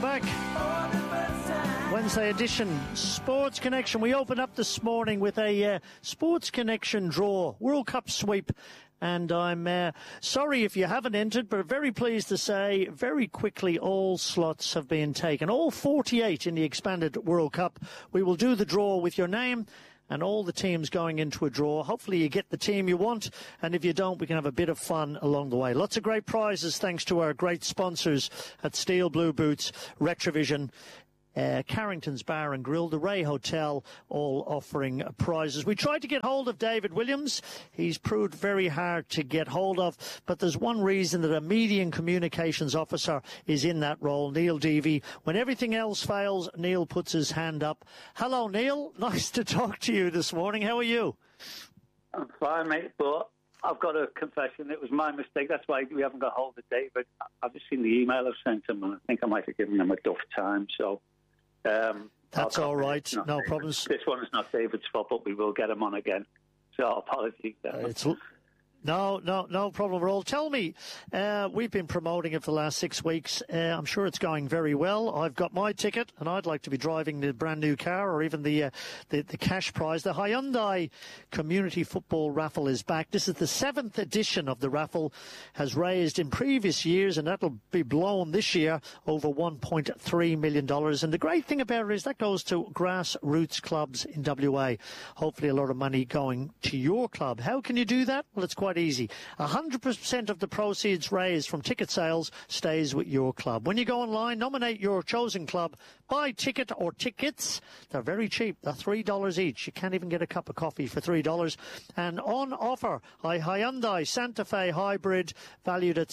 back. Wednesday edition, Sports Connection. We open up this morning with a Sports Connection draw, World Cup sweep. And I'm sorry if you haven't entered, but very pleased to say very quickly all slots have been taken. All 48 in the expanded World Cup. We will do the draw with your name and all the teams going into a draw. Hopefully you get the team you want, and if you don't, we can have a bit of fun along the way. Lots of great prizes thanks to our great sponsors at Steel Blue Boots, Retrovision, Carrington's Bar and Grill, the Ray Hotel, all offering prizes. We tried to get hold of David Williams. He's proved very hard to get hold of, but there's one reason that a media and communications officer is in that role, Neil Deavy. When everything else fails, Neil puts his hand up. Hello, Neil. Nice to talk to you this morning. How are you? I'm fine, mate, but I've got a confession. It was my mistake. That's why we haven't got hold of David. I've just seen the email I've sent him, and I think I might have given him a duff time, so... That's all right. No problems. This one is not David's fault, but we will get him on again. So apologies. No problem at all. Tell me, we've been promoting it for the last 6 weeks. I'm sure it's going very well. I've got my ticket, and I'd like to be driving the brand new car or even the cash prize. The Hyundai Community Football Raffle is back. This is the 7th edition of the raffle, has raised in previous years, and that'll be blown this year, over $1.3 million. And the great thing about it is that goes to grassroots clubs in WA. Hopefully a lot of money going to your club. How can you do that? Well, it's quite easy. 100% of the proceeds raised from ticket sales stays with your club. When you go online, nominate your chosen club, buy ticket or tickets. They're very cheap. They're $3 each. You can't even get a cup of coffee for $3. And on offer, a Hyundai Santa Fe Hybrid valued at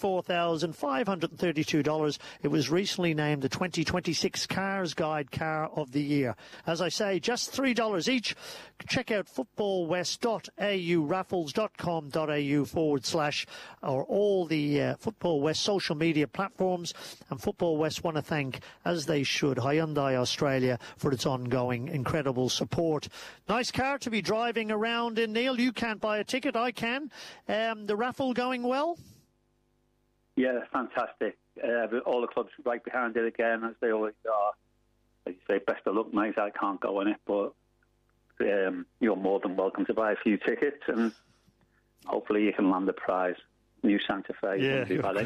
$64,532. It was recently named the 2026 Cars Guide Car of the Year. As I say, just $3 each. Check out footballwest.au, raffles.com.au / or all the Football West social media platforms. And Football West want to thank, as they should, Hyundai Australia for its ongoing incredible support. Nice car to be driving around in, Neil. You can't buy a ticket, I can. The raffle going well? Yeah, fantastic. All the clubs right behind it again, as they always are. As you say, best of luck, mate. I can't go on it, but you're more than welcome to buy a few tickets, and hopefully you can land the prize. New Santa Fe. Yeah.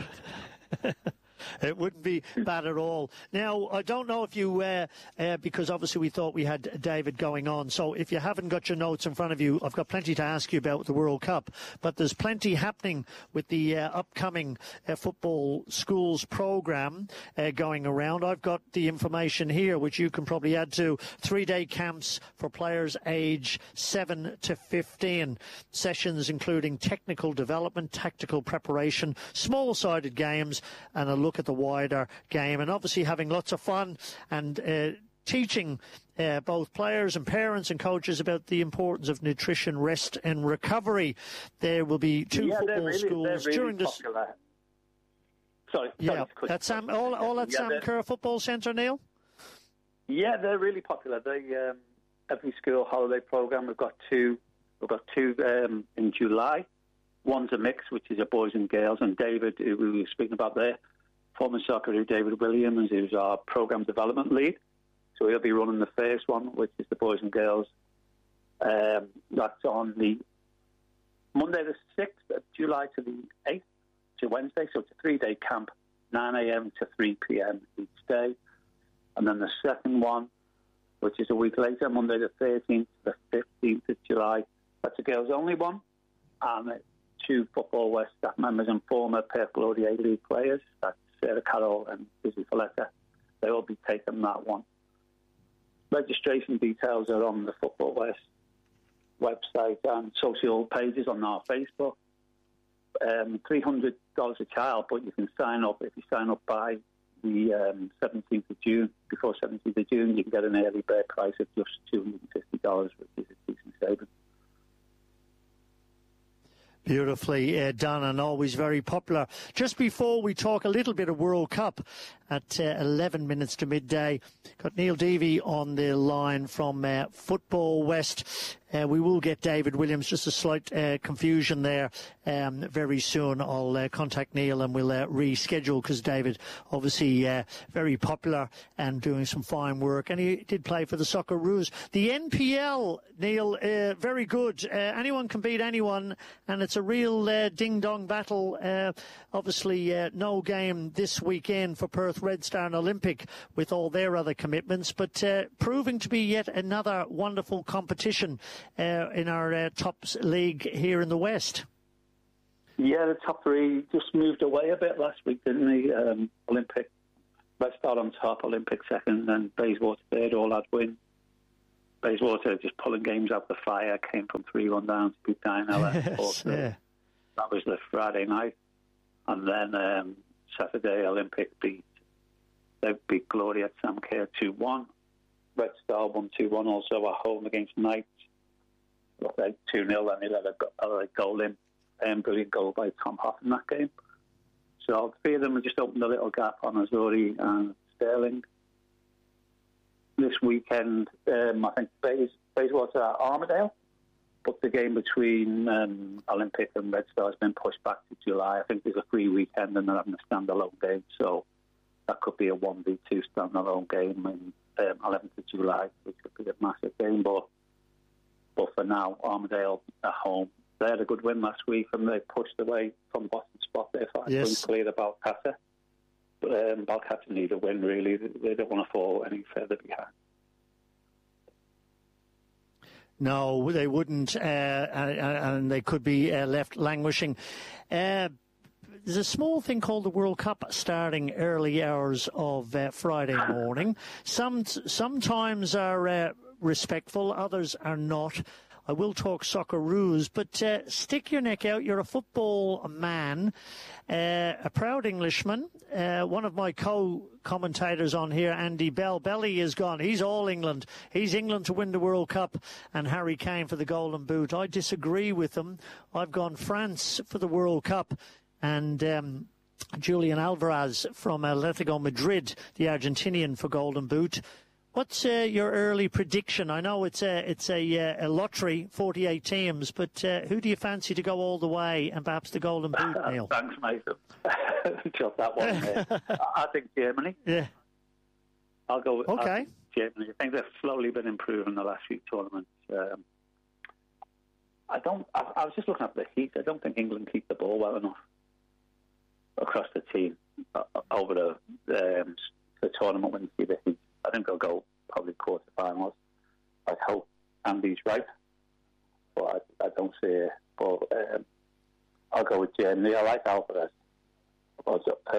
It wouldn't be bad at all. Now, I don't know if you, because obviously we thought we had David going on, so if you haven't got your notes in front of you, I've got plenty to ask you about the World Cup, but there's plenty happening with the upcoming football schools program going around. I've got the information here, which you can probably add to. 3-day camps for players age 7 to 15. Sessions including technical development, tactical preparation, small-sided games, and a look at the wider game, and obviously having lots of fun and teaching both players and parents and coaches about the importance of nutrition, rest and recovery. There will be two football schools during this. Sorry, that's all at Sam Kerr Football Centre, Neil. Yeah, they're really popular. They every school holiday program. We've got two in July. One's a mix, which is a boys and girls, and David, who we were speaking about there, former Socceroo David Williams, who's our program development lead. So he'll be running the first one, which is the boys and girls. That's on the Monday the 6th of July to the 8th to Wednesday. So it's a 3-day camp, 9 a.m. to 3 p.m. each day. And then the second one, which is a week later, Monday the 13th to the 15th of July. That's a girls-only one. And two Football West staff members and former Purple ODA League players. That's Sarah Carroll and Izzy Folletta. They will be taking that one. Registration details are on the Football West website and social pages on our Facebook. $300 a child, but you can sign up. If you sign up by the 17th of June, before 17th of June, you can get an early bird price of just $250, which is a decent saving. Beautifully done and always very popular. Just before we talk a little bit of World Cup at 11 minutes to midday, got Neil Deavy on the line from Football West. We will get David Williams. Just a slight confusion there. Very soon I'll contact Neil and we'll reschedule, because David, obviously very popular and doing some fine work. And he did play for the Socceroos. The NPL, Neil, very good. Anyone can beat anyone, and it's a real ding-dong battle. Obviously, no game this weekend for Perth Red Star and Olympic with all their other commitments, but proving to be yet another wonderful competition in our top league here in the West. Yeah, the top three just moved away a bit last week, didn't they? Olympic, Red Star on top, Olympic second, and Bayswater third, all had win. Bayswater just pulling games out the fire, came from 3-1 down to beat Dianella. Yes, yeah. That was the Friday night. And then Saturday, Olympic beat Glory at Sam Kerr 2-1. Red Star won 2-1 also at home against Knights. Looked like 2-0, and they let a goal in. Brilliant goal by Tom Hoff in that game. So three of them have just opened a little gap on Azuri and Sterling. This weekend, I think Bayswater at Armadale, but the game between Olympic and Red Star has been pushed back to July. I think there's a free weekend and they're having a standalone game, so that could be a 1v2 standalone game in 11th of July, which could be a massive game. But for now, Armadale at home. They had a good win last week and they pushed away from the bottom spot there, 5 points clear of Balcatta. But Balcatta need a win, really. They don't want to fall any further behind. No, they wouldn't, and they could be left languishing. There's a small thing called the World Cup starting early hours of Friday morning. Sometimes are respectful, others are not. I will talk Socceroos, but stick your neck out. You're a football man, a proud Englishman. One of my co-commentators on here, Andy Bell. Belly is gone. He's all England. He's England to win the World Cup and Harry Kane for the Golden Boot. I disagree with him. I've gone France for the World Cup and Julian Alvarez from Atletico Madrid, the Argentinian, for Golden Boot. What's your early prediction? I know it's a lottery, 48 teams, but who do you fancy to go all the way and perhaps the Golden Boot, Neil? Thanks, Nathan. Drop that one there. I think Germany. Yeah. I'll go with okay. Germany. I think they've slowly been improving the last few tournaments. I was just looking at the heat. I don't think England keep the ball well enough across the team over the tournament when you see the heat. I think they'll go probably quarterfinals. I hope Andy's right, but I don't see it. But I'll go with Germany. I like Alvarez. I'll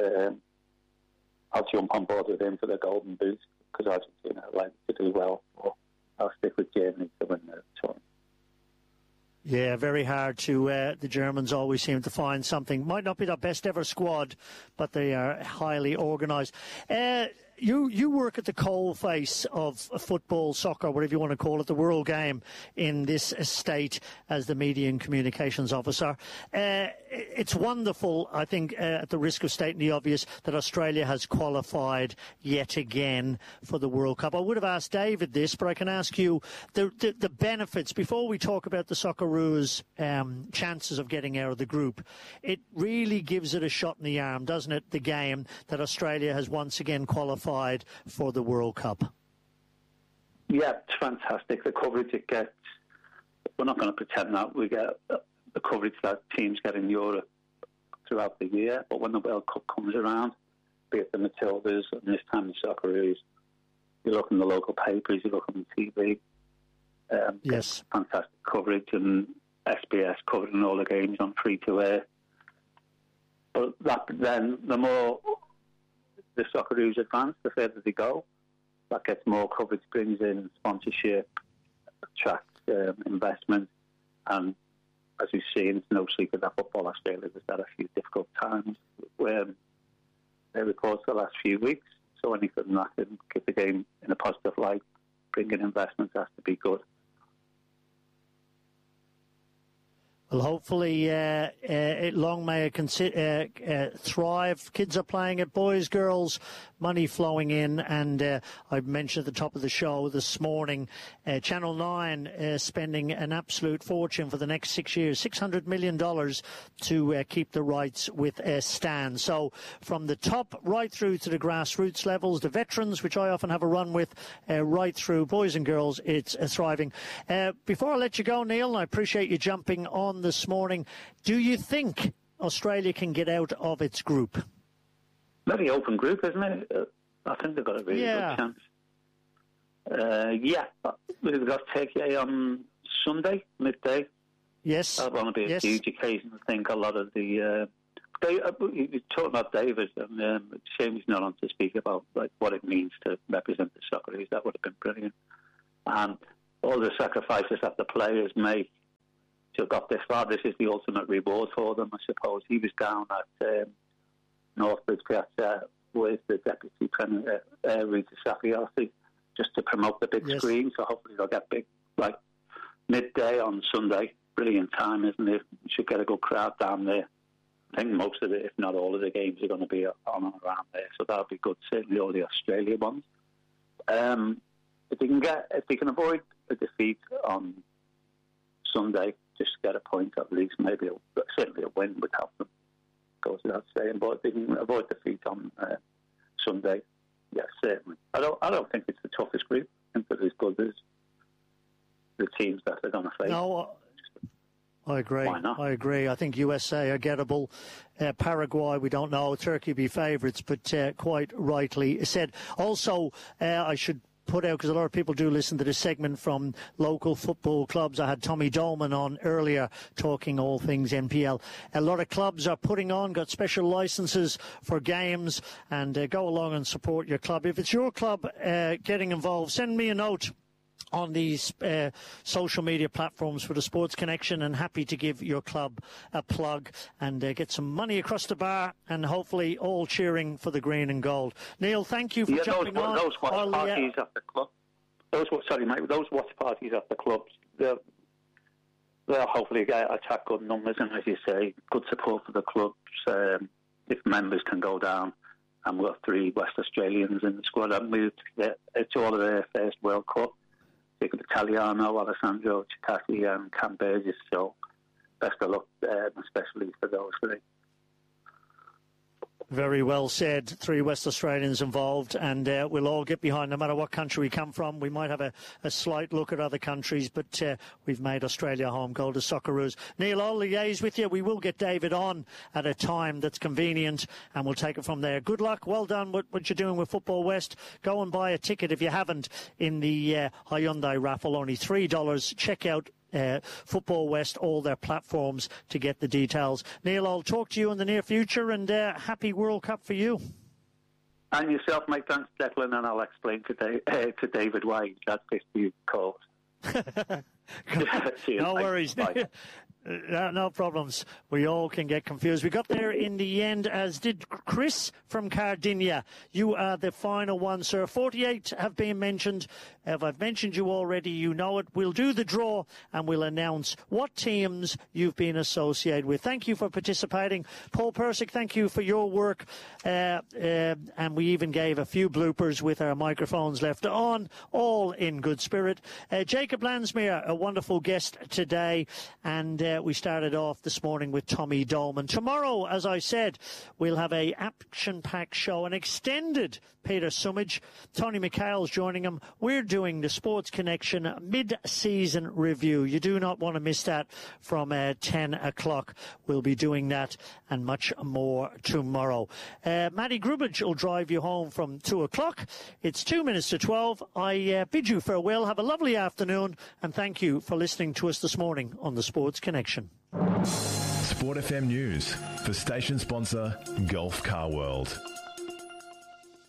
jump on board with him for the Golden Boot because Argentina like to do well. But I'll stick with Germany to win the tournament. Yeah, very hard to. The Germans always seem to find something. Might not be their best ever squad, but they are highly organised. You work at the coalface of football, soccer, whatever you want to call it, the world game in this state as the media and communications officer. It's wonderful, I think, at the risk of stating the obvious, that Australia has qualified yet again for the World Cup. I would have asked David this, but I can ask you the benefits. Before we talk about the Socceroos' chances of getting out of the group, it really gives it a shot in the arm, doesn't it, the game, that Australia has once again qualified for the World Cup? Yeah, it's fantastic. The coverage it gets, we're not going to pretend that we get the coverage that teams get in Europe throughout the year, but when the World Cup comes around, be it the Matildas and this time the Socceroos, you look in the local papers, you look on the TV, yes, fantastic coverage, and SBS covering all the games on free-to-air. But then the more the Socceroos advance, the further they go. That gets more coverage, brings in sponsorship, attracts investment, and as we've seen, it's no secret that Football Australia has had a few difficult times where they reports the last few weeks. So anything that can keep the game in a positive light, bring in investment, has to be good. Well, hopefully, long may it thrive. Kids are playing it, boys, girls, money flowing in. And I mentioned at the top of the show this morning, Channel 9 spending an absolute fortune for the next 6 years, $600 million to keep the rights with Stan. So from the top right through to the grassroots levels, the veterans, which I often have a run with, right through, boys and girls, it's thriving. Before I let you go, Neil, and I appreciate you jumping on this morning, do you think Australia can get out of its group? Very open group, isn't it? I think they've got a really good chance. We've got Turkey on Sunday, midday. Yes. That will be a huge occasion. I think a lot of the... you're talking about David, and it's a shame he's not on to speak about what it means to represent the Socceroos. That would have been brilliant. And all the sacrifices that the players make to have got this far, this is the ultimate reward for them, I suppose. He was down at Northbridge Piazza with the Deputy Premier, Rita Safiati, just to promote the big screen. So hopefully they'll get big, midday on Sunday. Brilliant time, isn't it? You should get a good crowd down there. I think most of it, if not all of the games, are going to be on and around there. So that'll be good, certainly all the Australia ones. If they can avoid a defeat on Sunday, just get a point at least, maybe certainly a win would help them, goes without saying. But if they can avoid defeat on Sunday, yes, certainly. I don't think it's the toughest group. I think they're as good as the teams that they're going to face. No, I agree. Why not? I agree. I think USA are gettable. Paraguay, we don't know. Turkey be favourites, but quite rightly said. Also, I should put out, because a lot of people do listen to this segment from local football clubs. I had Tommy Dolman on earlier talking all things NPL. A lot of clubs are got special licenses for games, and go along and support your club. If it's your club getting involved, send me a note on these social media platforms for the Sports Connection, and happy to give your club a plug and get some money across the bar, and hopefully all cheering for the green and gold. Neil, thank you for jumping on. Those watch parties at the club. Those watch parties at the clubs, they'll hopefully attract good numbers, and as you say, good support for the clubs. If members can go down, and we've got 3 West Australians in the squad that moved to all of their first World Cup. Jacob Italiano, Alessandro Ciccati and Cam Burgess, so best of luck, especially for those 3. Very well said. 3 West Australians involved, and we'll all get behind, no matter what country we come from. We might have a slight look at other countries, but we've made Australia home. Gold to Socceroos. Neil, I'll liaise with you. We will get David on at a time that's convenient, and we'll take it from there. Good luck. Well done what you're doing with Football West. Go and buy a ticket if you haven't in the Hyundai raffle. Only $3. Check out Football West, all their platforms to get the details. Neil, I'll talk to you in the near future, and happy World Cup for you. And yourself, mate. Thanks, Declan, and I'll explain to David why that 50 calls. No worries. No problems. We all can get confused. We got there in the end, as did Chris from Cardinia. You are the final one, sir. 48 have been mentioned. If I've mentioned you already, you know it. We'll do the draw and we'll announce what teams you've been associated with. Thank you for participating. Paul Persick, thank you for your work. And we even gave a few bloopers with our microphones left on, all in good spirit. Jacob Lansmere, a wonderful guest today. And we started off this morning with Tommy Dolman. Tomorrow, as I said, we'll have a action-packed show, an extended Peter Sumage. Tony McHale's joining him. We're doing the Sports Connection mid-season review. You do not want to miss that from 10 o'clock. We'll be doing that and much more tomorrow. Matty Grubage will drive you home from 2 o'clock. It's 2 minutes to 12. I bid you farewell. Have a lovely afternoon, and thank you for listening to us this morning on the Sports Connection. Sport FM News for station sponsor Gulf Car World.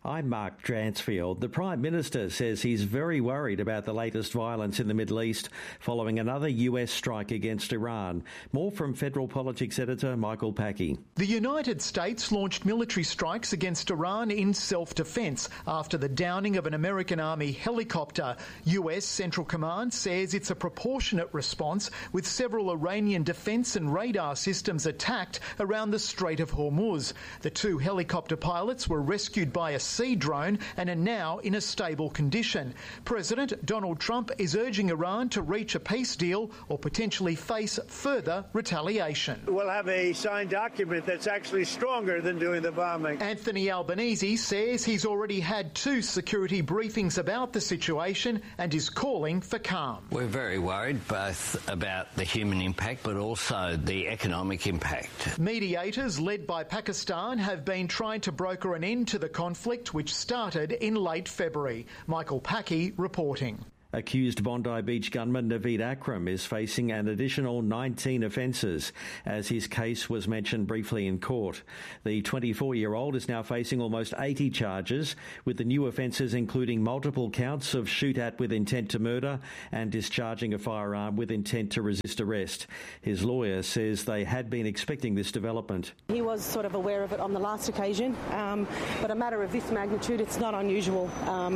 I'm Mark Dransfield. The Prime Minister says he's very worried about the latest violence in the Middle East following another US strike against Iran. More from Federal Politics Editor Michael Packey. The United States launched military strikes against Iran in self-defence after the downing of an American Army helicopter. US Central Command says it's a proportionate response, with several Iranian defence and radar systems attacked around the Strait of Hormuz. The two helicopter pilots were rescued by a sea drone and are now in a stable condition. President Donald Trump is urging Iran to reach a peace deal or potentially face further retaliation. We'll have a signed document that's actually stronger than doing the bombing. Anthony Albanese says he's already had 2 security briefings about the situation and is calling for calm. We're very worried both about the human impact but also the economic impact. Mediators led by Pakistan have been trying to broker an end to the conflict, which started in late February. Michael Packey reporting. Accused Bondi Beach gunman Naveed Akram is facing an additional 19 offences as his case was mentioned briefly in court. The 24-year-old is now facing almost 80 charges, with the new offences including multiple counts of shoot at with intent to murder and discharging a firearm with intent to resist arrest. His lawyer says they had been expecting this development. He was sort of aware of it on the last occasion, but a matter of this magnitude, it's not unusual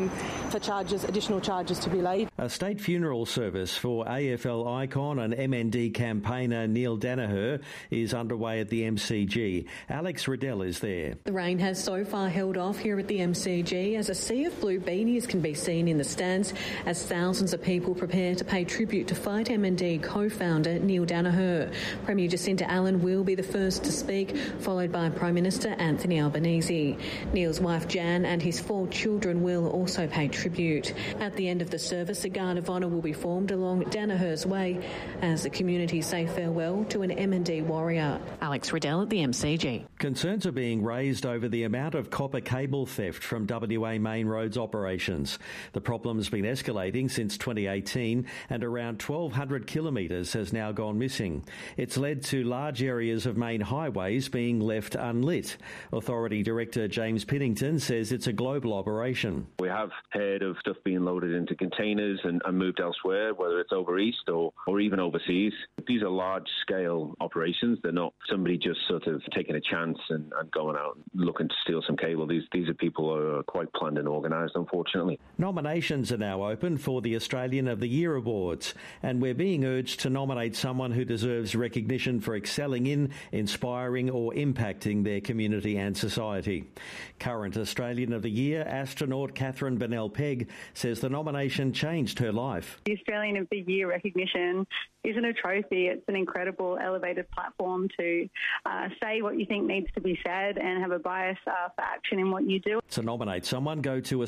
for additional charges to be laid. A state funeral service for AFL icon and MND campaigner Neil Danaher is underway at the MCG. Alex Riddell is there. The rain has so far held off here at the MCG as a sea of blue beanies can be seen in the stands as thousands of people prepare to pay tribute to Fight MND co-founder Neil Danaher. Premier Jacinta Allen will be the first to speak, followed by Prime Minister Anthony Albanese. Neil's wife Jan and his 4 children will also pay tribute. At the end of the service, a guard of honour will be formed along Danaher's way as the community say farewell to an M&D warrior. Alex Riddell at the MCG. Concerns are being raised over the amount of copper cable theft from WA Main Roads operations. The problem's been escalating since 2018 and around 1,200 kilometres has now gone missing. It's led to large areas of main highways being left unlit. Authority Director James Pinnington says it's a global operation. We have heard of stuff being loaded into containers and moved elsewhere, whether it's over east or even overseas. These are large-scale operations. They're not somebody just sort of taking a chance and going out and looking to steal some cable. These are people who are quite planned and organised, unfortunately. Nominations are now open for the Australian of the Year Awards, and we're being urged to nominate someone who deserves recognition for excelling in, inspiring or impacting their community and society. Current Australian of the Year astronaut Catherine Bennell-Pegg says the nomination changed her life. The Australian of the Year recognition isn't a trophy. It's an incredible elevated platform to say what you think needs to be said and have a bias for action in what you do. To nominate someone, go to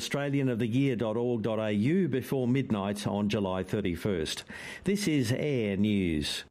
australianoftheyear.org.au before midnight on July 31st. This is Air News.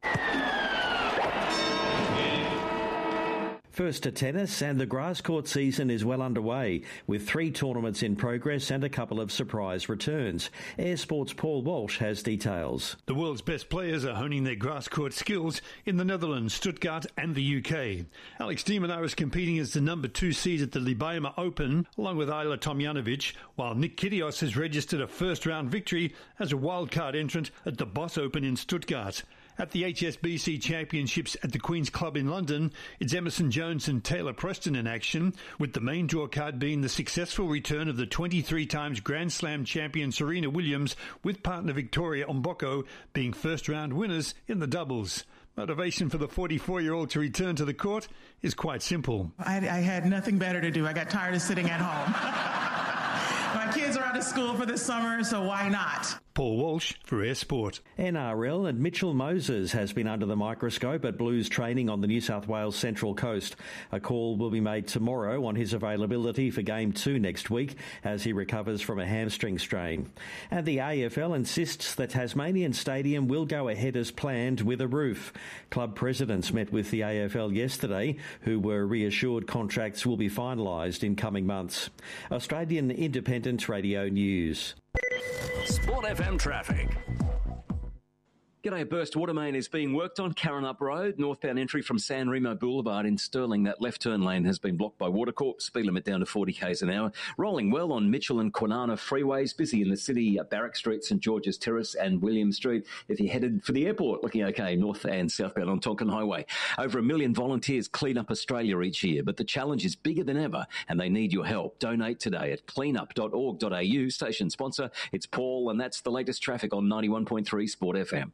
First to tennis, and the grass court season is well underway, with 3 tournaments in progress and a couple of surprise returns. Air Sport's Paul Walsh has details. The world's best players are honing their grass court skills in the Netherlands, Stuttgart and the UK. Alex de Minaur is competing as the number 2 seed at the Libama Open, along with Ayla Tomljanovic, while Nick Kyrgios has registered a first-round victory as a wildcard entrant at the Boss Open in Stuttgart. At the HSBC Championships at the Queen's Club in London, it's Emerson Jones and Taylor Preston in action, with the main draw card being the successful return of the 23 times Grand Slam champion Serena Williams with partner Victoria Mboko being first-round winners in the doubles. Motivation for the 44-year-old to return to the court is quite simple. I had nothing better to do. I got tired of sitting at home. My kids are out of school for the summer, so why not? Paul Walsh for Air Sport. NRL, and Mitchell Moses has been under the microscope at Blues training on the New South Wales Central Coast. A call will be made tomorrow on his availability for Game 2 next week as he recovers from a hamstring strain. And the AFL insists that Tasmanian Stadium will go ahead as planned with a roof. Club presidents met with the AFL yesterday, who were reassured contracts will be finalised in coming months. Australian Independent Radio News. Sport FM traffic. G'day, a burst water main is being worked on Karrinyup Road, northbound entry from San Remo Boulevard in Stirling. That left turn lane has been blocked by Watercorp, speed limit down to 40 k's an hour. Rolling well on Mitchell and Kwinana freeways, busy in the city, Barrack Street, St George's Terrace and William Street. If you're headed for the airport, looking okay, north and southbound on Tonkin Highway. Over 1 million volunteers clean up Australia each year, but the challenge is bigger than ever and they need your help. Donate today at cleanup.org.au. Station sponsor, it's Paul, and that's the latest traffic on 91.3 Sport FM.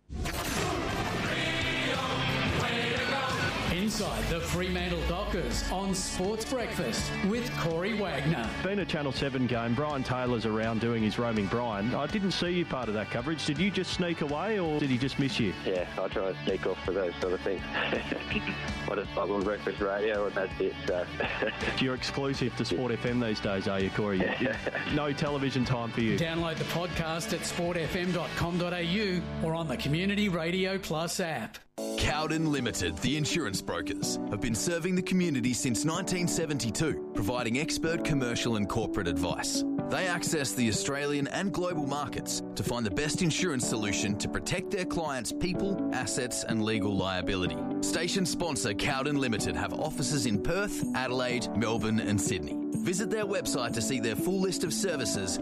Inside the Fremantle Dockers on Sports Breakfast with Corey Wagner. Been a Channel 7 game. Brian Taylor's around doing his roaming Brian. I didn't see you part of that coverage. Did you just sneak away or did he just miss you? Yeah, I try to sneak off for those sort of things. I just bug on breakfast radio and that's it. So. You're exclusive to Sport FM these days, are you, Corey? No television time for you. Download the podcast at sportfm.com.au or on the Community Radio Plus app. Cowden Limited, the insurance brokers, have been serving the community since 1972, providing expert commercial and corporate advice. They access the Australian and global markets to find the best insurance solution to protect their clients' people, assets and legal liability. Station sponsor Cowden Limited have offices in Perth, Adelaide, Melbourne and Sydney. Visit their website to see their full list of services,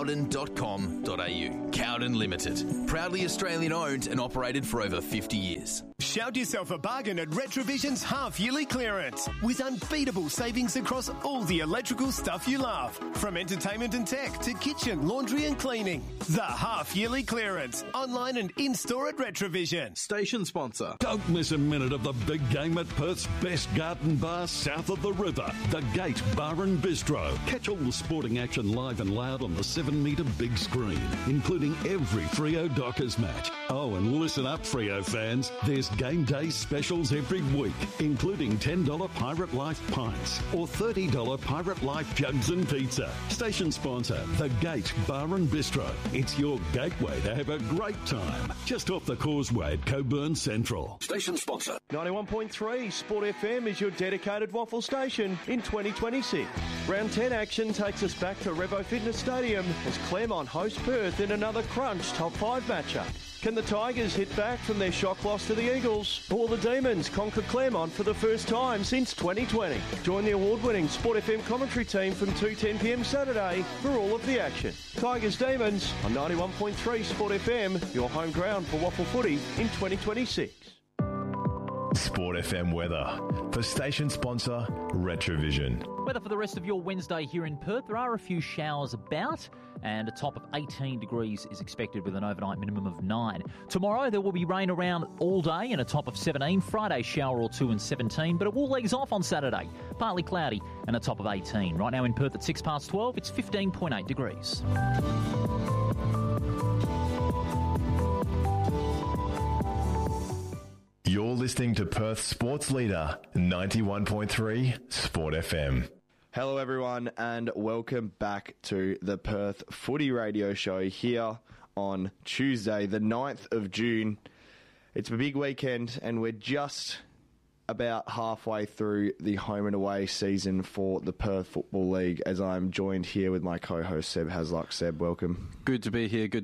cowden.com.au. Cowden Limited, proudly Australian owned and operated for over 50 years. Shout yourself a bargain at Retrovision's half-yearly clearance with unbeatable savings across all the electrical stuff you love. From entertainment and tech to kitchen, laundry and cleaning. The half-yearly clearance. Online and in-store at Retrovision. Station sponsor. Don't miss a minute of the big game at Perth's best garden bar south of the river. The Gate Bar and Bistro. Catch all the sporting action live and loud on the 7-metre big screen, including every Freo Dockers match. Oh, and listen up, Freo fans. There's game day specials every week, including $10 Pirate Life pints or $30 Pirate Life jugs and pizza. Station sponsor, The Gate Bar and Bistro. It's your gateway to have a great time. Just off the causeway at Coburn Central. Station sponsor. 91.3 Sport FM is your dedicated waffle station in 2026. Round 10 action takes us back to Revo Fitness Stadium as Claremont host Perth in another crunch top 5 matchup. Can the Tigers hit back from their shock loss to the Eagles? Or the Demons conquer Claremont for the first time since 2020? Join the award-winning Sport FM commentary team from 2:10pm Saturday for all of the action. Tigers Demons on 91.3 Sport FM, your home ground for waffle footy in 2026. Sport FM weather for station sponsor Retrovision. Weather for the rest of your Wednesday here in Perth. There are a few showers about and a top of 18 degrees is expected with an overnight minimum of 9. Tomorrow there will be rain around all day and a top of 17. Friday shower or 2 and 17, but it will ease off on Saturday. Partly cloudy and a top of 18. Right now in Perth at 12:06, it's 15.8 degrees. You're listening to Perth Sports Leader 91.3 Sport FM. Hello everyone and welcome back to the Perth Footy Radio Show here on Tuesday the 9th of June. It's a big weekend and we're just about halfway through the home and away season for the Perth Football League as I'm joined here with my co-host Seb Hasluck. Seb, welcome. Good to be here,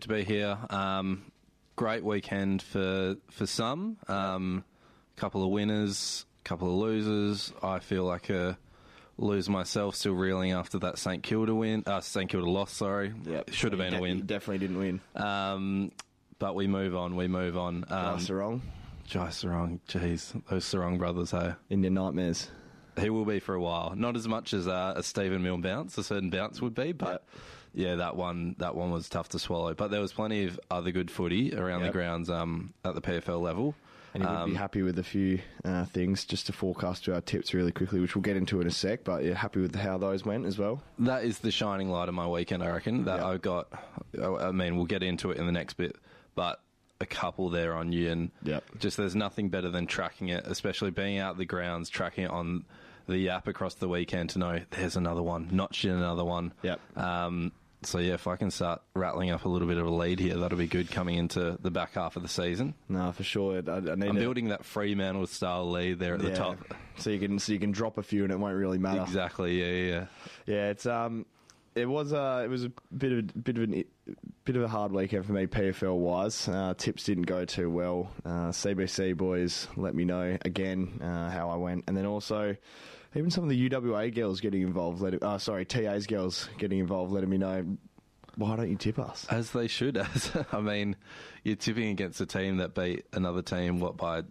Great weekend for some. Couple of winners, couple of losers. I feel like a loser myself, still reeling after that St Kilda loss, sorry. Yep. Should have been a win. Definitely didn't win. But we move on. Jai Sarong, jeez. Those Sarong brothers, hey. In your nightmares. He will be for a while. Not as much as a Stephen Milne bounce, a certain bounce would be, but... Yep. Yeah, that one was tough to swallow. But there was plenty of other good footy around the grounds at the PFL level. And you would be happy with a few things, just to forecast to our tips really quickly, which we'll get into in a sec, but you're happy with how those went as well? That is the shining light of my weekend, I reckon. I've got, we'll get into it in the next bit, but a couple there on you, and just there's nothing better than tracking it, especially being out the grounds, tracking it on the app across the weekend to know there's another one, notched in another one. So, if I can start rattling up a little bit of a lead here, that'll be good coming into the back half of the season. No, for sure. I'm building that Fremantle-style lead there at the top. So you can drop a few and it won't really matter. Exactly, yeah. Yeah, it's It was a bit of a hard weekend for me PFL wise. Tips didn't go too well. CBC boys let me know again how I went, and then also even some of the UWA girls getting involved. TA's girls getting involved, letting me know, why don't you tip us? As they should. I mean, you're tipping against a team that beat another team by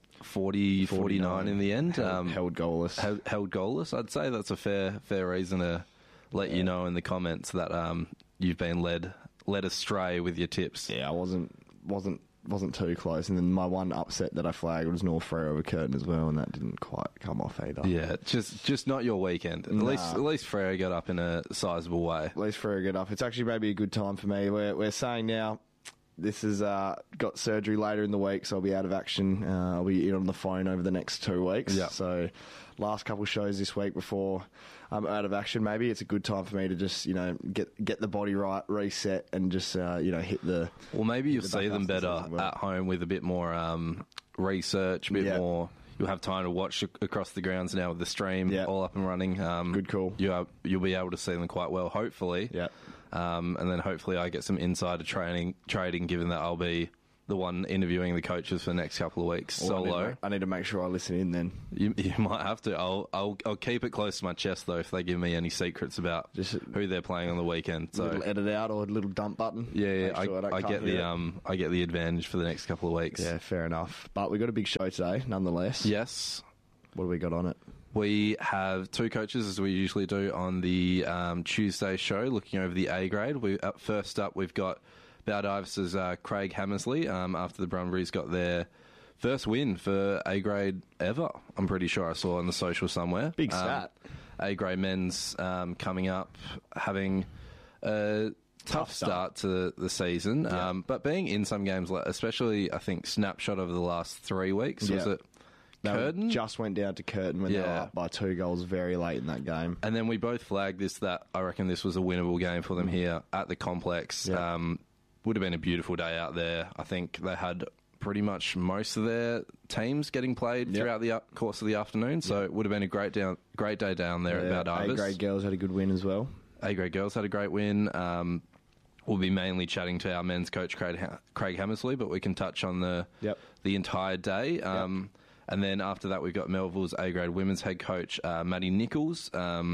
49 in the end. Held goalless. Held goalless. I'd say that's a fair reason to let you know in the comments that you've been led astray with your tips. Yeah, I wasn't too close, and then my one upset that I flagged was North Freo over Curtin as well, and that didn't quite come off either. Yeah, just not your weekend. At least Freo got up in a sizable way. At least Freo got up. It's actually maybe a good time for me. We're saying now this has got surgery later in the week, so I'll be out of action. I'll be in on the phone over the next 2 weeks. Yep. So last couple of shows this week before I'm out of action. Maybe it's a good time for me to just get the body right, reset, and just hit the. Well, maybe you'll see them better at home with a bit more research, a bit more. You'll have time to watch across the grounds now with the stream all up and running. Good call. You'll be able to see them quite well, hopefully. Yeah. And then hopefully I get some insider trading, given that I'll be the one interviewing the coaches for the next couple of weeks solo. I need to make sure I listen in then. You might have to. I'll keep it close to my chest though if they give me any secrets about who they're playing on the weekend. So little edit out or a little dump button. Yeah. I get the advantage for the next couple of weeks. Yeah, fair enough. But we got a big show today, nonetheless. Yes. What do we got on it? We have two coaches, as we usually do on the Tuesday show, looking over the A grade. First up, we've got Baldivis's Craig Hammersley, after the Brumbies got their first win for A grade ever. I'm pretty sure I saw on the social somewhere. Big stat. A grade men's coming up, having a tough start to the season, but being in some games, especially I think snapshot over the last 3 weeks, was it? Curtin? Just went down to Curtin when they were up by 2 goals very late in that game. And then we both flagged that I reckon this was a winnable game for them here at the complex. Would have been a beautiful day out there. I think they had pretty much most of their teams getting played throughout the course of the afternoon, so it would have been a great day down there at Baldivis. A-grade girls had a good win as well. A-grade girls had a great win. We'll be mainly chatting to our men's coach, Craig Hammersley, but we can touch on the entire day. And then after that, we've got Melville's A-grade women's head coach, Maddie Nichols.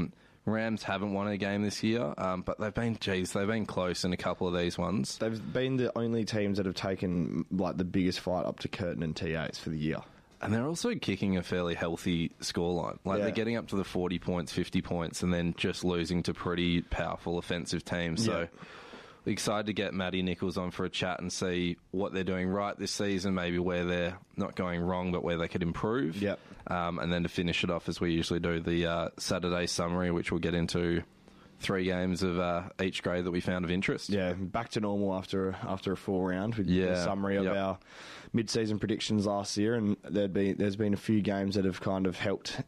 Rams haven't won a game this year, but they've been close in a couple of these ones. They've been the only teams that have taken the biggest fight up to Curtin and T8s for the year. And they're also kicking a fairly healthy scoreline. They're getting up to the 40 points, 50 points, and then just losing to pretty powerful offensive teams. So excited to get Maddie Nichols on for a chat and see what they're doing right this season, maybe where they're not going wrong, but where they could improve. And then to finish it off, as we usually do, the Saturday summary, which we'll get into 3 games of each grade that we found of interest. Yeah, back to normal after a full round with the summary of our mid-season predictions last year, and there's been a few games that have kind of helped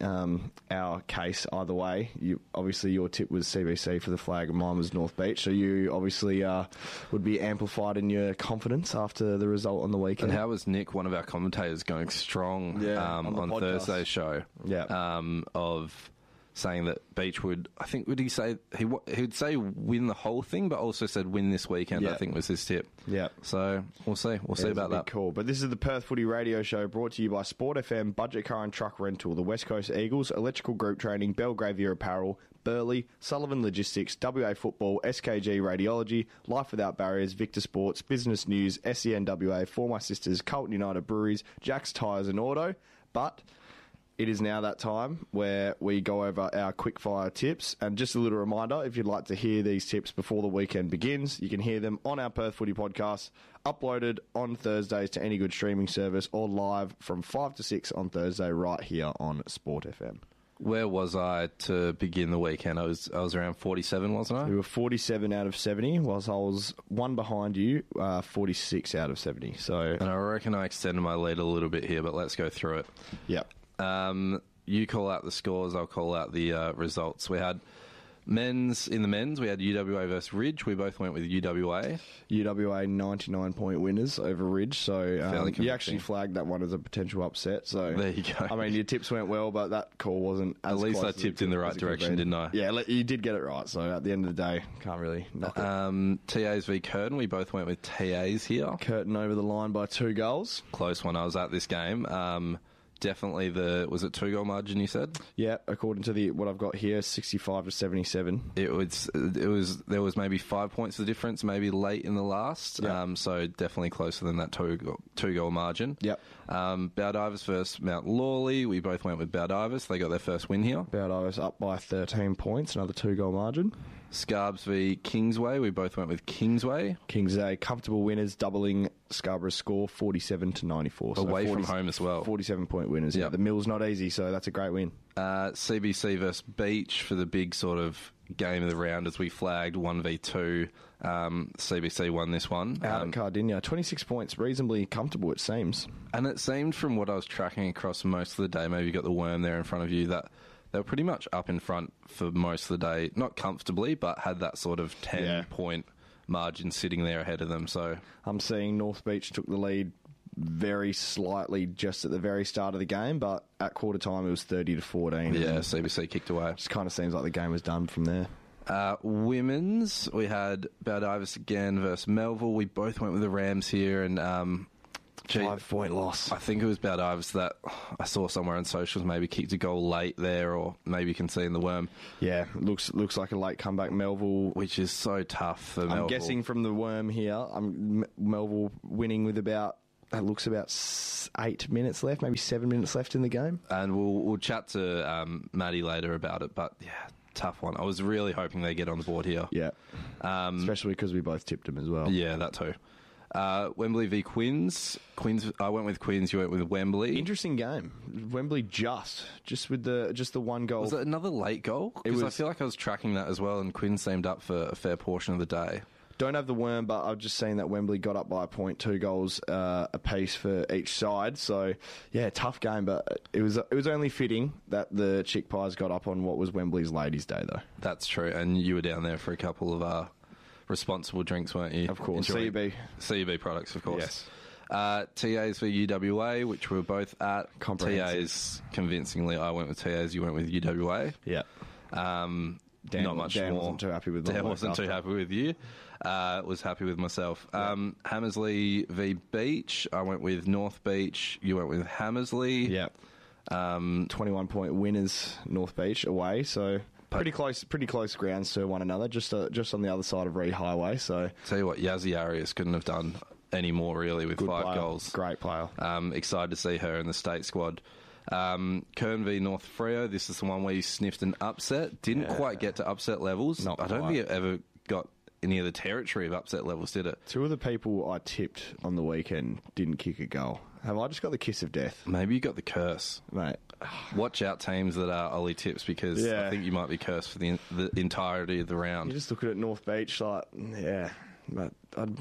our case either way. Obviously, your tip was CBC for the flag, and mine was North Beach, so you obviously would be amplified in your confidence after the result on the weekend. And how was Nick, one of our commentators, going strong on Thursday's show of saying that Beach would, I think, would he say he would say win the whole thing, but also said win this weekend. I think was his tip. So we'll see. We'll see about that. Cool. But this is the Perth Footy Radio Show, brought to you by Sport FM, Budget Car and Truck Rental, the West Coast Eagles, Electrical Group Training, Belgravia Apparel, Burley, Sullivan Logistics, WA Football, SKG Radiology, Life Without Barriers, Victor Sports, Business News, SENWA, For My Sisters, Carlton United Breweries, Jack's Tyres and Auto. But it is now that time where we go over our quickfire tips. And just a little reminder, if you'd like to hear these tips before the weekend begins, you can hear them on our Perth Footy podcast, uploaded on Thursdays to any good streaming service, or live from 5 to 6 on Thursday right here on Sport FM. Where was I to begin the weekend? I was around 47, wasn't I? We were 47 out of 70, whilst I was one behind you, 46 out of 70. And I reckon I extended my lead a little bit here, but let's go through it. Yep. You call out the scores, I'll call out the results. We had In the men's, we had UWA versus Ridge. We both went with UWA. UWA 99-point winners over Ridge, so you actually flagged that one as a potential upset. So there you go. I mean, your tips went well, but that call wasn't as At least close I tipped in the right direction, didn't I? Yeah, you did get it right, so at the end of the day, can't really knock it. TAs v Curtin, we both went with TAs here. Curtin over the line by 2 goals. Close one. I was at this game. Definitely was it 2-goal margin you said? Yeah, according to what I've got here, 65-77. There was maybe 5 points of difference, maybe late in the last. Yep. So definitely closer than that 2-goal margin. Yep. Bowdivers versus Mount Lawley. We both went with Bowdivers. They got their first win here. Bowdivers up by 13 points, another 2-goal margin. Scarbs v Kingsway. We both went with Kingsway. Kingsway, comfortable winners, doubling Scarborough's score 47-94. Away from home as well. 47-point winners. Yep. Yeah, the mill's not easy, so that's a great win. CBC versus Beach for the big sort of game of the round as we flagged 1v2. CBC won this one. Out at Cardinia. 26 points, reasonably comfortable it seems. And it seemed from what I was tracking across most of the day, maybe you got the worm there in front of you, that they were pretty much up in front for most of the day. Not comfortably, but had that sort of 10-point margin sitting there ahead of them. So I'm seeing North Beach took the lead very slightly just at the very start of the game, but at quarter time it was 30-14. Yeah, CBC kicked away. Just kind of seems like the game was done from there. Women's, we had Bowdivers again versus Melville. We both went with the Rams here, and 5-point loss. I think it was Bowdivers that I saw somewhere on socials maybe kicked a goal late there, or maybe you can see in the worm. Yeah, looks like a late comeback. Melville, which is so tough for Melville. I'm guessing from the worm here, Melville winning with about 8 minutes left, maybe 7 minutes left in the game. And we'll chat to Maddie later about it, but yeah, tough one. I was really hoping they get on the board here. Yeah, especially because we both tipped them as well. Yeah, that too. Wembley v Quins. I went with Quins. You went with Wembley. Interesting game. Wembley just with the 1 goal. Was it another late goal? Because I feel like I was tracking that as well, and Quins seemed up for a fair portion of the day. Don't have the worm, but I've just seen that Wembley got up by a point, 2 goals apiece for each side. So yeah, tough game, but it was only fitting that the Chick Pies got up on what was Wembley's Ladies' Day, though. That's true, and you were down there for a couple of responsible drinks, weren't you? Of course. CUB products, of course. Yes. TAs for UWA, which we were both at. TAs, convincingly, I went with TAs, you went with UWA. Yeah. Not much Dan more. Wasn't too happy with Dan wasn't too happy with you. Was happy with myself. Yeah. Hammersley v Beach. I went with North Beach. You went with Hammersley. Yeah. 21-point winners, North Beach away. So pretty close grounds to one another. Just on the other side of Reed Highway. So tell you what, Yazzie Arias couldn't have done any more really with 5 goals. Great player. Excited to see her in the state squad. Kern v North Freo. This is the one where you sniffed an upset. Didn't quite get to upset levels. I don't think it ever got any of the territory of upset levels, did it? 2 of the people I tipped on the weekend didn't kick a goal. Have I just got the kiss of death? Maybe you got the curse. Mate. Watch out teams that are Ollie tips, because I think you might be cursed for the entirety of the round. You just look at North Beach like, but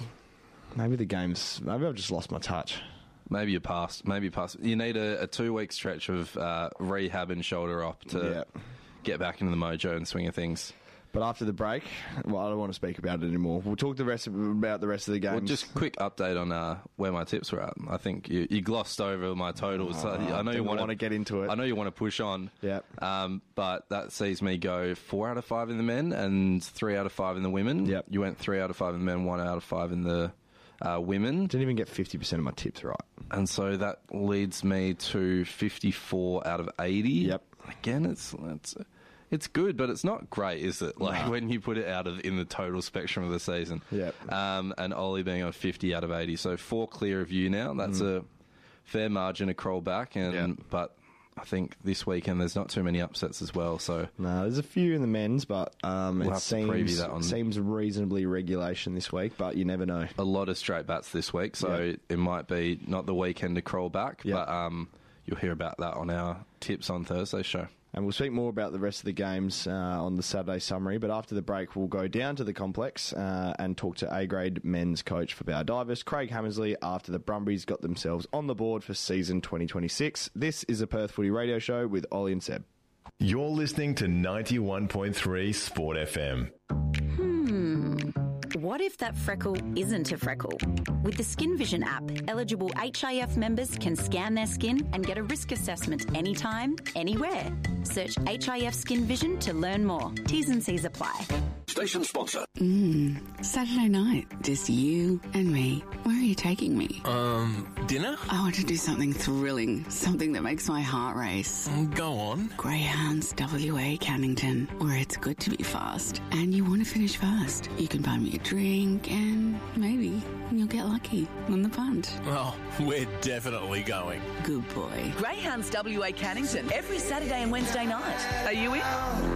maybe I've just lost my touch. Maybe you passed. You need a 2-week stretch of rehab and shoulder op to get back into the mojo and swing of things. But after the break, I don't want to speak about it anymore. We'll talk about the rest of the games. Well, just quick update on where my tips were at. I think you glossed over my totals. I know you want to get into it. I know you want to push on. Yeah. But that sees me go 4 out of 5 in the men and 3 out of 5 in the women. Yep. You went 3 out of 5 in the men, 1 out of 5 in the women. Didn't even get 50% of my tips right. And so that leads me to 54 out of 80. Yep. Again, it's good, but it's not great, is it? When you put it in the total spectrum of the season. Yep. And Ollie being on 50 out of 80. So 4 clear of you now. That's a fair margin to crawl back. But I think this weekend there's not too many upsets as well. So no, there's a few in the men's, but we'll it seems reasonably regulation this week, but you never know. A lot of straight bats this week, so it might be not the weekend to crawl back, but you'll hear about that on our tips on Thursday's show. And we'll speak more about the rest of the games on the Saturday summary. But after the break, we'll go down to the complex and talk to A-grade men's coach for Bowdivers, Craig Hammersley, after the Brumbies got themselves on the board for season 2026. This is a Perth Footy Radio Show with Ollie and Seb. You're listening to 91.3 Sport FM. What if that freckle isn't a freckle? With the Skin Vision app, eligible HIF members can scan their skin and get a risk assessment anytime, anywhere. Search HIF Skin Vision to learn more. T's and C's apply. Station sponsor. Saturday night, just you and me. Where are you taking me? Dinner? I want to do something thrilling, something that makes my heart race. Go on. Greyhounds WA Cannington, where it's good to be fast. And you want to finish fast. You can buy me a drink and maybe you'll get lucky on the punt. Oh, we're definitely going. Good boy. Greyhounds WA Cannington, every Saturday and Wednesday night. Are you in?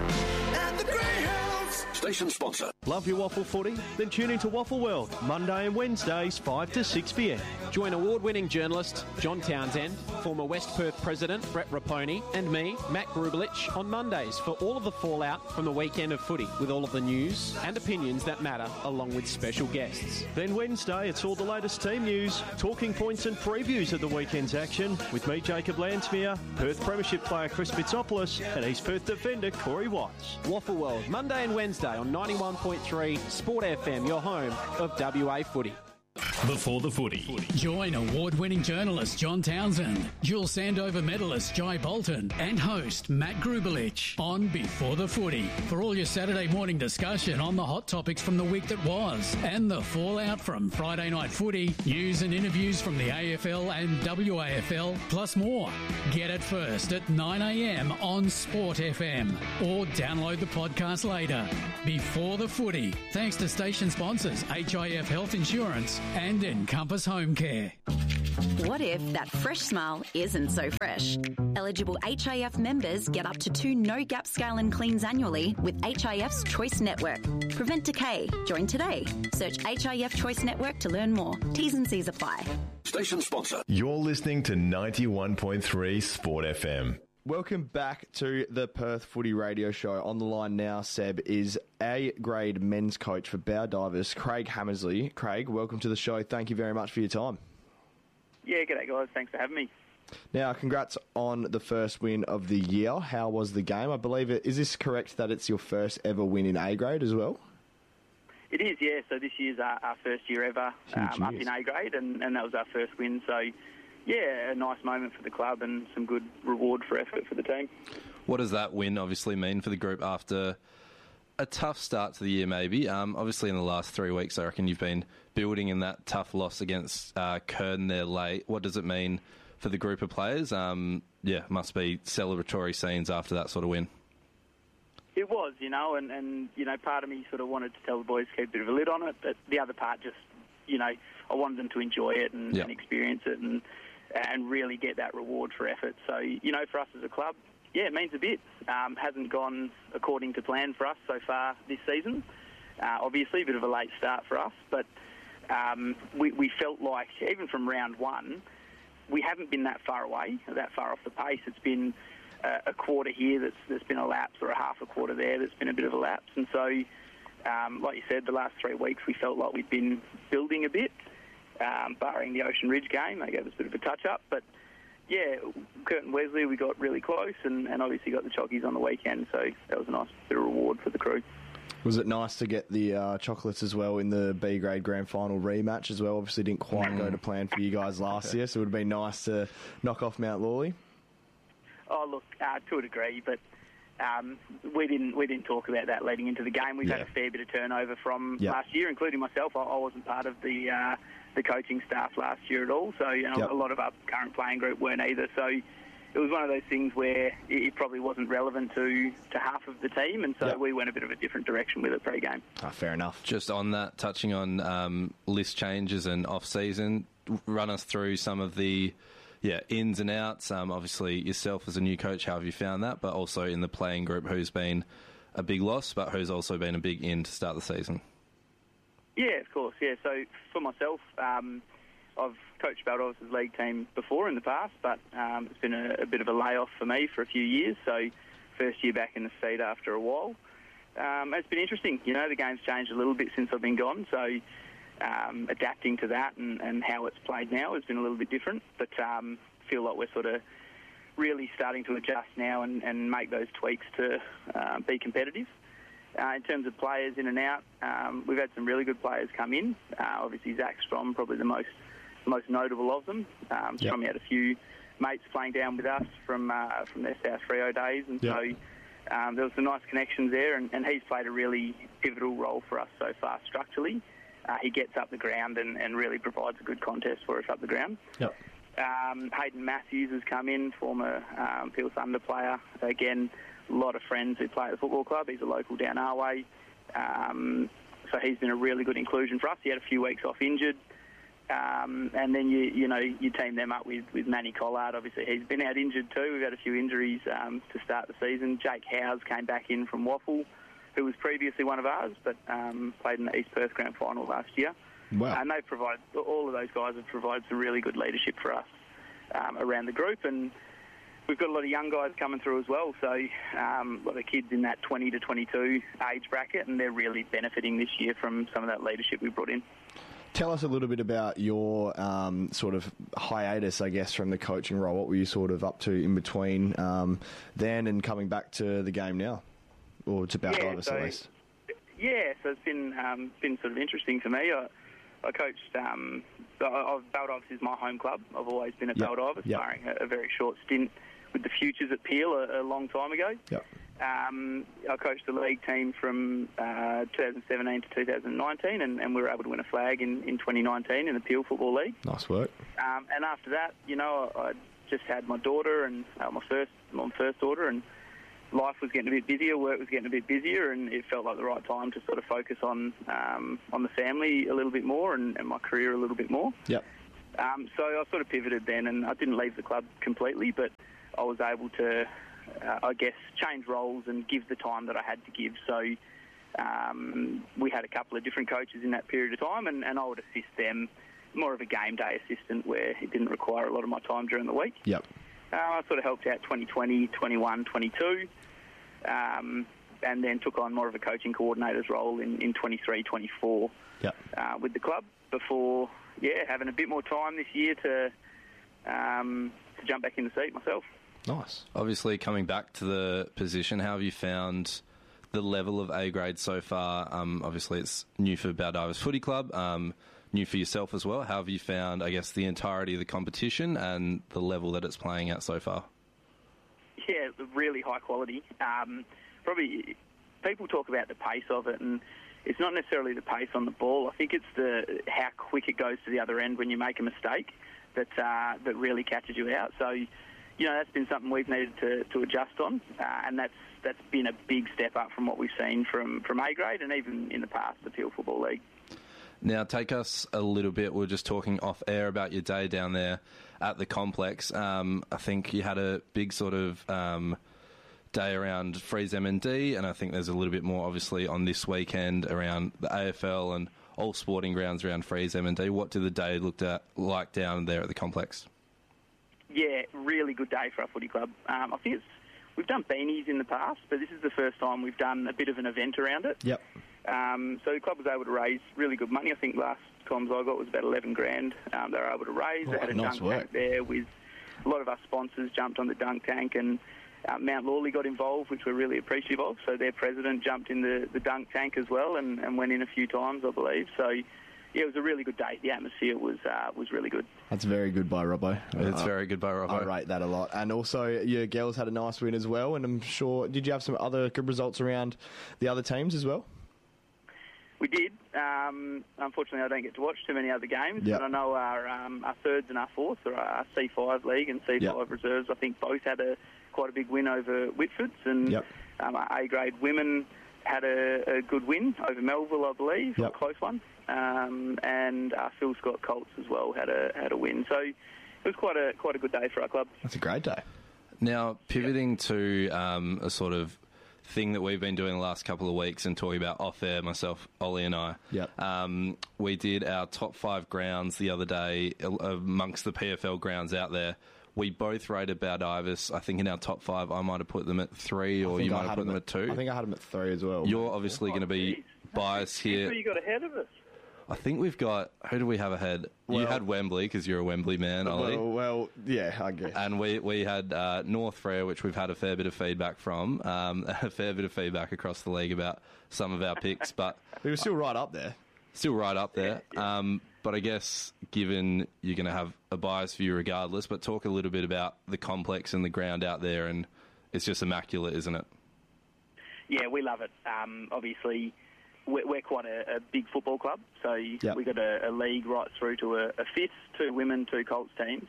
At the Greyhounds. Station sponsor. Love your waffle footy? Then tune into Waffle World, Monday and Wednesdays, 5 to 6 p.m. Join award-winning journalist John Townsend, former West Perth President Brett Raponi, and me, Matt Grubelich, on Mondays for all of the fallout from the weekend of footy, with all of the news and opinions that matter, along with special guests. Then Wednesday, it's all the latest team news, talking points and previews of the weekend's action, with me, Jacob Landsmere, Perth Premiership player Chris Bitsopoulos, and East Perth defender Corey Watts. Waffle World, Monday and Wednesday on 91.3 Sport FM, your home of WA footy. Before the footy. Join award-winning journalist John Townsend, dual Sandover medalist Jai Bolton, and host Matt Grubelich on Before the Footy for all your Saturday morning discussion on the hot topics from the week that was and the fallout from Friday night footy, news and interviews from the AFL and WAFL, plus more. Get it first at 9 a.m. on Sport FM or download the podcast later. Before the Footy, thanks to station sponsors HIF Health Insurance and Encompass Home Care. What if that fresh smile isn't so fresh? Eligible HIF members get up to 2 no-gap scale and cleans annually with HIF's Choice Network. Prevent decay. Join today. Search HIF Choice Network to learn more. T's and C's apply. Station sponsor. You're listening to 91.3 Sport FM. Welcome back to the Perth Footy Radio Show. On the line now, Seb, is A-grade men's coach for Bow Divers, Craig Hammersley. Craig, welcome to the show. Thank you very much for your time. Yeah, g'day guys. Thanks for having me. Now, congrats on the first win of the year. How was the game? I believe is this correct that it's your first ever win in A-grade as well? It is, yeah. So this year's our first year ever up in A-grade, and that was our first win. So, yeah, a nice moment for the club and some good reward for effort for the team. What does that win obviously mean for the group after a tough start to the year maybe? Obviously in the last 3 weeks I reckon you've been building in that tough loss against Curtin there late. What does it mean for the group of players? Must be celebratory scenes after that sort of win. It was, and part of me sort of wanted to tell the boys to keep a bit of a lid on it, but the other part just, I wanted them to enjoy it and experience it and really get that reward for effort. So, for us as a club, yeah, it means a bit. Hasn't gone according to plan for us so far this season. Obviously, a bit of a late start for us, but we felt like, even from round one, we haven't been that far away, that far off the pace. It's been a quarter here that's been a lapse, or a half a quarter there that's been a bit of a lapse. And so, like you said, the last 3 weeks we felt like we'd been building a bit, barring the Ocean Ridge game. They gave us a bit of a touch-up. But, yeah, Curtin Wesley, we got really close and obviously got the Chockies on the weekend. So that was a nice bit of reward for the crew. Was it nice to get the chocolates as well in the B-grade grand final rematch as well? Obviously didn't quite go to plan for you guys last year, so it would have been nice to knock off Mount Lawley. Oh, look, to a degree, but we didn't talk about that leading into the game. We've had a fair bit of turnover from last year, including myself. I wasn't part of the coaching staff last year at all, so a lot of our current playing group weren't either. So it was one of those things where it probably wasn't relevant to half of the team, and so we went a bit of a different direction with it pre-game. Fair enough. Just on that, touching on list changes and off-season, run us through some of the ins and outs. Obviously, yourself as a new coach, how have you found that? But also in the playing group, who's been a big loss, but who's also been a big in to start the season? Yeah, of course. Yeah, so for myself, I've coached Baldovis's league team before in the past, but it's been a bit of a layoff for me for a few years. So first year back in the seat after a while. It's been interesting. The game's changed a little bit since I've been gone, so adapting to that and how it's played now has been a little bit different. But feel like we're sort of really starting to adjust now and make those tweaks to be competitive. In terms of players in and out, we've had some really good players come in. Obviously, Zach Strom, probably the most notable of them. Strom had a few mates playing down with us from their South Freo days, and so there was some nice connections there, and he's played a really pivotal role for us so far structurally. He gets up the ground and really provides a good contest for us up the ground. Yep. Hayden Matthews has come in, former Peel Thunder player. Again, a lot of friends who play at the football club. He's a local down our way. So he's been a really good inclusion for us. He had a few weeks off injured. And then you team them up with Manny Collard. Obviously, he's been out injured too. We've had a few injuries to start the season. Jake Howes came back in from Waffle, who was previously one of ours, but played in the East Perth Grand Final last year. Wow. And all of those guys have provided some really good leadership for us around the group. And we've got a lot of young guys coming through as well. So a lot of kids in that 20 to 22 age bracket, and they're really benefiting this year from some of that leadership we brought in. Tell us a little bit about your sort of hiatus, I guess, from the coaching role. What were you sort of up to in between then and coming back to the game now? Or to Baldivis, at least? Yeah, so it's been sort of interesting for me. I coached, Baldivis is my home club. I've always been at Baldivis, barring a very short stint with the Futures at Peel a long time ago. Yep. I coached the league team from 2017 to 2019, and we were able to win a flag in 2019 in the Peel Football League. Nice work. And after that, I just had my daughter and my first daughter, and life was getting a bit busier, work was getting a bit busier, and it felt like the right time to sort of focus on the family a little bit more and my career a little bit more. Yep. So I sort of pivoted then, and I didn't leave the club completely, but I was able to, I guess, change roles and give the time that I had to give. So we had a couple of different coaches in that period of time, and I would assist them, more of a game day assistant where it didn't require a lot of my time during the week. Yep. I sort of helped out 2020, 21, 22, and then took on more of a coaching coordinator's role in 23, 24 with the club before, having a bit more time this year to jump back in the seat myself. Nice. Obviously, coming back to the position, how have you found the level of A grade so far? Obviously, it's new for Baldivis Footy Club, new for yourself as well. How have you found, I guess, the entirety of the competition and the level that it's playing at so far? Yeah, really high quality. Probably people talk about the pace of it, and it's not necessarily the pace on the ball. I think it's how quick it goes to the other end when you make a mistake that really catches you out. So, that's been something we've needed to adjust on, and that's been a big step up from what we've seen from A grade and even in the past, the Peel Football League. Now, take us a little bit. We were just talking off air about your day down there at the complex. I think you had a big sort of day around Freeze M&D, and I think there's a little bit more, obviously, on this weekend around the AFL and all sporting grounds around Freeze M&D. What did the day look like down there at the complex? Yeah, really good day for our footy club. I think we've done beanies in the past, but this is the first time we've done a bit of an event around it. Yep. So the club was able to raise really good money. I think last comms I got was about 11 grand. They were able to raise. They had a dunk tank there with a lot of our sponsors jumped on the dunk tank, and Mount Lawley got involved, which we're really appreciative of. So their president jumped in the dunk tank as well and went in a few times, I believe. So yeah, it was a really good day. The atmosphere was really good. That's very good by Robbo. It's very good by Robbo. I rate that a lot. And also, your girls had a nice win as well, and I'm sure, did you have some other good results around the other teams as well? We did. Unfortunately, I don't get to watch too many other games, but I know our thirds and our fourths, or our C5 league and C5 reserves, I think both had quite a big win over Whitfords, and our A-grade women had a good win over Melville, I believe, a close one, and our Phil Scott Colts as well had a win. So it was quite a good day for our club. That's a great day. Now, pivoting to a sort of thing that we've been doing the last couple of weeks and talking about off air, myself, Ollie and I. We did our top 5 grounds the other day amongst the PFL grounds out there. We both rated Baldivis. I think in our top 5, I might have put them at 3, or you might have put them at 2. I think I had them at 3 as well. You're obviously going to be biased here. You got ahead of us. I think we've got... Who do we have ahead? Well, you had Wembley, because you're a Wembley man, Ollie. Well, yeah, I guess. And we had North Frere, which we've had a fair bit of feedback from. A fair bit of feedback across the league about some of our picks. But we were still right up there. Still right up there. Yeah. But I guess, given you're going to have a bias view regardless, but talk a little bit about the complex and the ground out there, and it's just immaculate, isn't it? Yeah, we love it. Obviously, we're quite a big football club, so we've got a league right through to a fifth, 2 women, 2 Colts teams.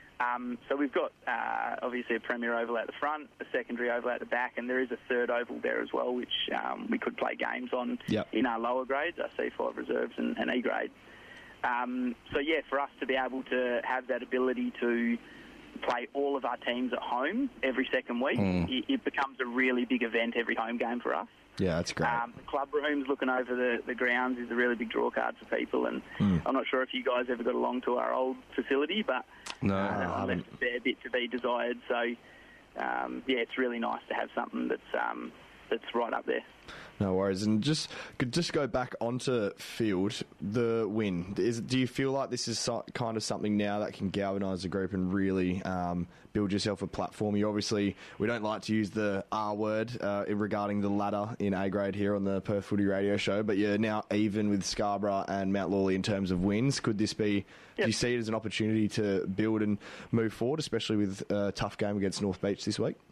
So we've got, obviously, a premier oval at the front, a secondary oval at the back, and there is a third oval there as well, which we could play games on in our lower grades, our C5 reserves and E grade. So, yeah, for us to be able to have that ability to play all of our teams at home every second week, it becomes a really big event every home game for us. Yeah, that's great. The club rooms looking over the grounds is a really big draw card for people, and I'm not sure if you guys ever got along to our old facility, but left a fair bit to be desired. So, yeah, it's really nice to have something that's right up there. No worries. And just go back onto field, the win. Do you feel like this is kind of something now that can galvanise the group and really build yourself a platform? You obviously, we don't like to use the R word regarding the ladder in A grade here on the Perth Footy Radio Show, but you're now even with Scarborough and Mount Lawley in terms of wins. Could this be, do you see it as an opportunity to build and move forward, especially with a tough game against North Beach this week?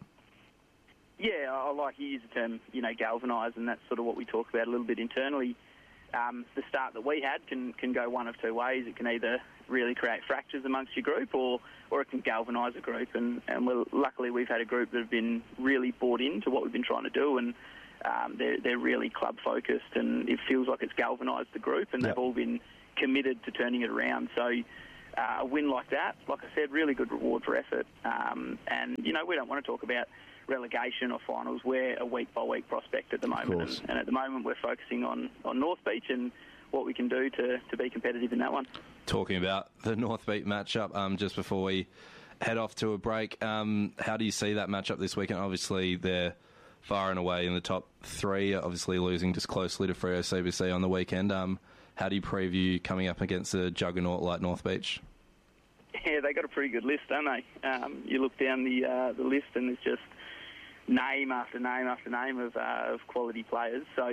Yeah, I like you use the term, galvanise, and that's sort of what we talk about a little bit internally. The start that we had can go one of 2 ways. It can either really create fractures amongst your group, or it can galvanise a group. And luckily we've had a group that have been really bought into what we've been trying to do, and they're really club focused, and it feels like it's galvanised the group, and they've all been committed to turning it around. So a win like that, like I said, really good reward for effort. And we don't want to talk about relegation or finals. We're a week-by-week prospect at the moment, and at the moment we're focusing on North Beach and what we can do to be competitive in that one. Talking about the North Beach matchup, just before we head off to a break, how do you see that matchup this weekend? Obviously they're far and away in the top 3, obviously losing just closely to Freo CBC on the weekend. How do you preview coming up against a juggernaut like North Beach? Yeah, they got a pretty good list, don't they? You look down the list and there's just name after name after name of quality players. So,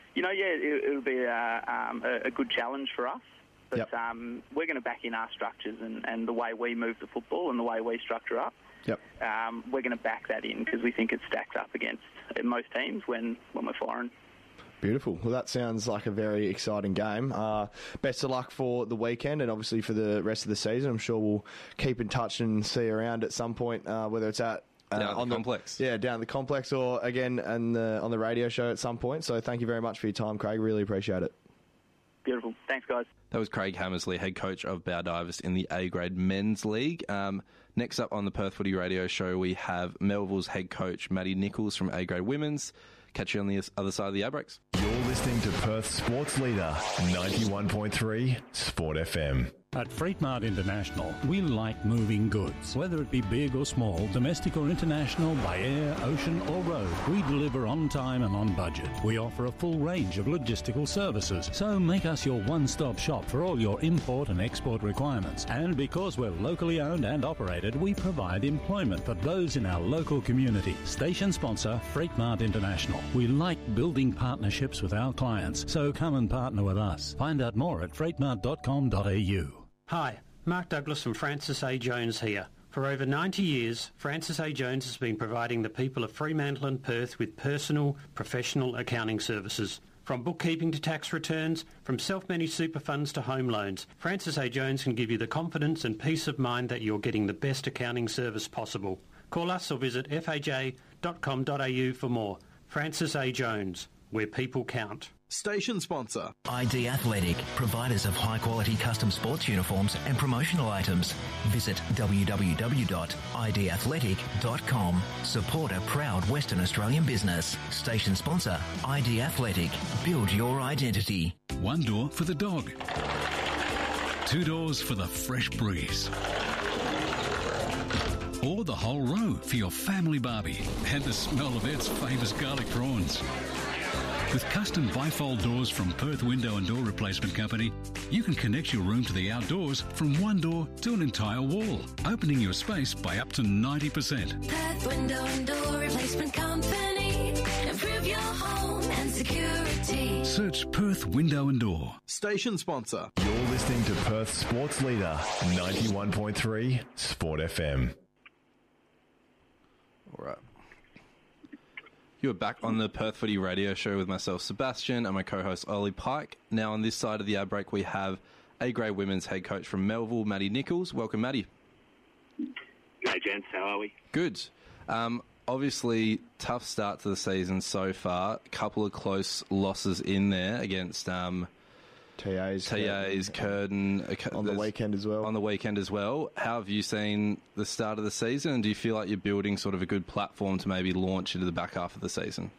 it'll be a good challenge for us. But we're going to back in our structures and the way we move the football and the way we structure up. We're going to back that in because we think it stacks up against most teams when we're firing. Beautiful. Well, that sounds like a very exciting game. Best of luck for the weekend and obviously for the rest of the season. I'm sure we'll keep in touch and see you around at some point, whether it's at on the complex. Yeah, down at the complex or again on the radio show at some point. So thank you very much for your time, Craig. Really appreciate it. Beautiful. Thanks, guys. That was Craig Hammersley, head coach of Baldivis in the A-grade men's league. Next up on the Perth Footy Radio Show, we have Melville's head coach, Maddie Nichols from A-grade women's. Catch you on the other side of the ad-breaks. You're listening to Perth Sports Leader, 91.3 Sport FM. At Freight Mart International, we like moving goods. Whether it be big or small, domestic or international, by air, ocean or road, we deliver on time and on budget. We offer a full range of logistical services, so make us your one-stop shop for all your import and export requirements. And because we're locally owned and operated, we provide employment for those in our local community. Station sponsor, Freight Mart International. We like building partnerships with our clients, so come and partner with us. Find out more at freightmart.com.au. Hi, Mark Douglas from Francis A. Jones here. For over 90 years, Francis A. Jones has been providing the people of Fremantle and Perth with personal, professional accounting services. From bookkeeping to tax returns, from self-managed super funds to home loans, Francis A. Jones can give you the confidence and peace of mind that you're getting the best accounting service possible. Call us or visit faj.com.au for more. Francis A. Jones, where people count. Station sponsor. ID Athletic, providers of high-quality custom sports uniforms and promotional items. Visit www.idathletic.com. Support a proud Western Australian business. Station sponsor, ID Athletic. Build your identity. One door for the dog. 2 doors for the fresh breeze. Or the whole row for your family barbie and the smell of its famous garlic prawns. With custom bifold doors from Perth Window and Door Replacement Company, you can connect your room to the outdoors from one door to an entire wall, opening your space by up to 90%. Perth Window and Door Replacement Company. Improve your home and security. Search Perth Window and Door. Station sponsor. You're listening to Perth Sports Leader, 91.3 Sport FM. All right. You are back on the Perth Footy Radio Show with myself, Sebastian, and my co-host, Ollie Pike. Now, on this side of the ad break, we have A-grade women's head coach from Melville, Maddie Nichols. Welcome, Maddie. Hey, gents. How are we? Good. Obviously, tough start to the season so far. A couple of close losses in there against TA's, Curtin. On the weekend as well. How have you seen the start of the season, and do you feel like you're building sort of a good platform to maybe launch into the back half of the season?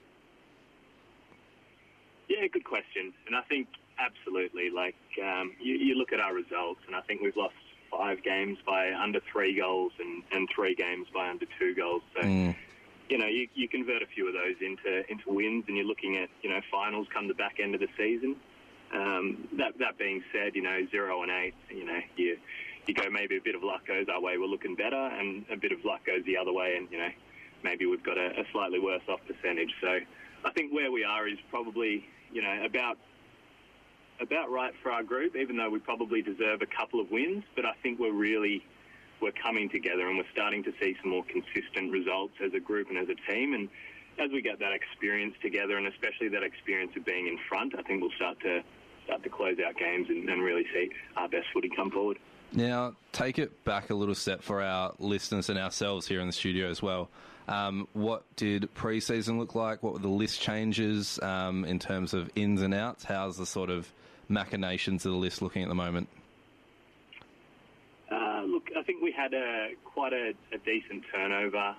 Yeah, good question. And I think absolutely, like, you look at our results, and I think we've lost 5 games by under 3 goals and 3 games by under 2 goals. So, you know, you convert a few of those into wins, and you're looking at, you know, finals come the back end of the season. That being said, you know, 0 and 8, you know, you go maybe a bit of luck goes our way, we're looking better, and a bit of luck goes the other way, and, you know, maybe we've got a slightly worse off percentage. So I think where we are is probably, you know, about right for our group, even though we probably deserve a couple of wins. But I think we're coming together, and we're starting to see some more consistent results as a group and as a team. And as we get that experience together, and especially that experience of being in front, I think we'll start to close out games and really see our best footy come forward. Now, take it back a little step for our listeners and ourselves here in the studio as well. What did pre-season look like? What were the list changes in terms of ins and outs? How's the sort of machinations of the list looking at the moment? Look, I think we had quite a decent turnover